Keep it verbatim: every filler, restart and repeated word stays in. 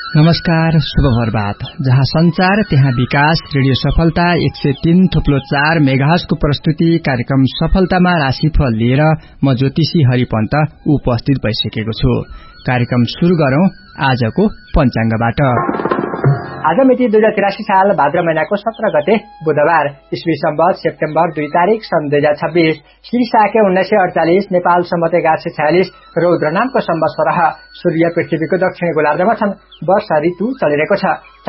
नमस्कार, शुभ प्रभात। जहाँ संचार त्यहाँ विकास। रेडियो सफलता एक सय तीन थुप्लो चार मेगाहर्जको प्रस्तुति कार्यक्रम सफलतामा राशिफल लिएर म ज्योतिषी हरिपन्त उपस्थित भइसकेको छु। कार्यक्रम शुरू गरौं आजको पञ्चाङ्गबाट। आज मिति दुई हजार तिरासी साल भाद्र महिनाको सत्र गते बुधबार, ईस्वी सम्वत सेप्टेम्बर दुई तारिक सन् दुई हजार छब्बीस, श्री साके उन्नाइस सय अडचालिस, नेपाल सम्वत एघार सय छयालिस, रौद्र नामको सम्वत्सर। सूर्य पृथ्वीको दक्षिणी गोलार्धमा छन्। वर्षा ऋतु चलिरहेको छ।